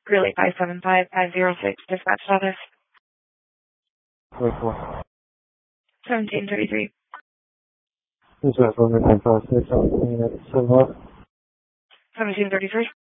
Greeley 575-506, dispatch status. 24. 1733. Dispatch 1.56, unit 7 up. 1733.